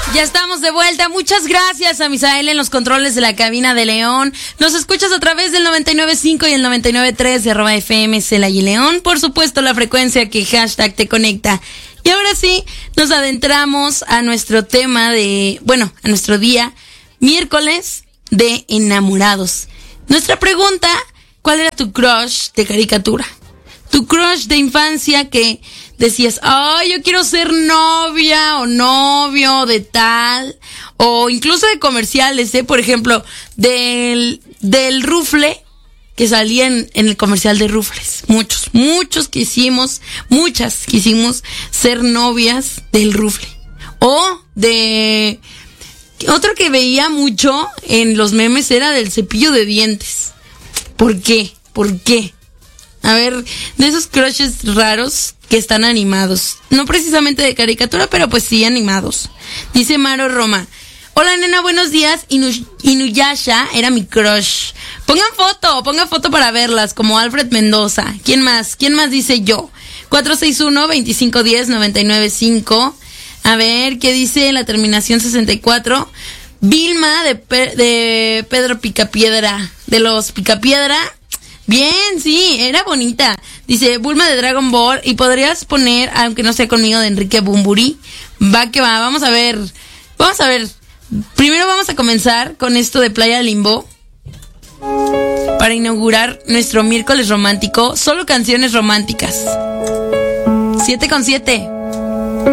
Ya estamos de vuelta. Muchas gracias a Misael en los controles de la cabina de León. Nos escuchas a través del 99.5 y el 99.3 de @FM Celaya y León. Por supuesto, la frecuencia que hashtag te conecta. Y ahora sí, nos adentramos a nuestro tema a nuestro día, miércoles de enamorados. Nuestra pregunta, ¿cuál era tu crush de caricatura? Tu crush de infancia que decías, yo quiero ser novia o novio de tal, o incluso de comerciales, por ejemplo, del rufle que salía en el comercial de rufles. Muchas quisimos ser novias del rufle. O de otro que veía mucho en los memes era del cepillo de dientes. ¿Por qué? A ver, de esos crushes raros que están animados. No precisamente de caricatura, pero pues sí animados. Dice Maro Roma. Hola, nena, buenos días. Inuyasha era mi crush. Pongan foto para verlas, como Alfred Mendoza. ¿Quién más dice yo? 461-2510-995. A ver, ¿qué dice la terminación 64? Vilma de Pedro Picapiedra. De los Picapiedra. Bien, sí, era bonita. Dice, Bulma de Dragon Ball. Y podrías poner, aunque no sea conmigo, de Enrique Bunbury. Va que va, vamos a ver. Primero vamos a comenzar con esto de Playa Limbo. Para inaugurar nuestro miércoles romántico. Solo canciones románticas. 7:07.